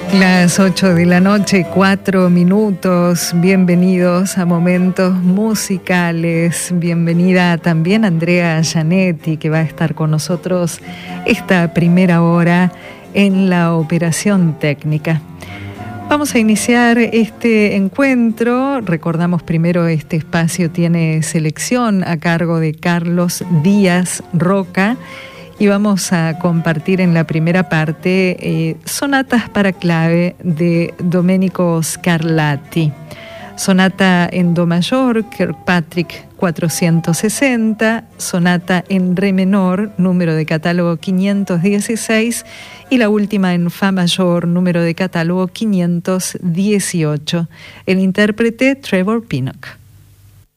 Las 8 de la noche, 4 minutos. Bienvenidos a Momentos Musicales. Bienvenida también Andrea Gianetti, que va a estar con nosotros esta primera hora en la operación técnica. Vamos a iniciar este encuentro. Recordamos primero, este espacio tiene selección a cargo de Carlos Díaz Roca. Y vamos a compartir en la primera parte sonatas para clave de Domenico Scarlatti. Sonata en Do mayor, Kirkpatrick 460, sonata en Re menor, número de catálogo 516, y la última en Fa mayor, número de catálogo 518. El intérprete Trevor Pinnock.